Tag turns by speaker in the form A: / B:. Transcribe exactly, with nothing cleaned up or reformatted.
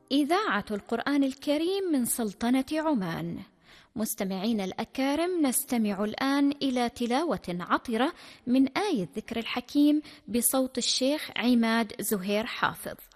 A: إذاعة القرآن الكريم من سلطنة عمان. مستمعين الأكارم، نستمع الآن إلى تلاوة عطرة من آية ذكر الحكيم بصوت الشيخ عماد زهير حافظ.